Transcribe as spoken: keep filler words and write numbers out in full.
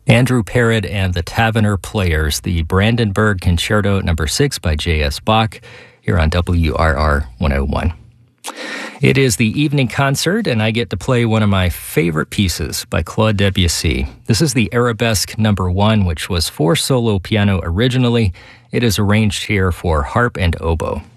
Andrew Parrott and the Taverner Players, the Brandenburg Concerto number six by J S. Bach, here on W R R one oh one. It is the evening concert, and I get to play one of my favorite pieces by Claude Debussy. This is the Arabesque number one, which was for solo piano originally. It is arranged here for harp and oboe.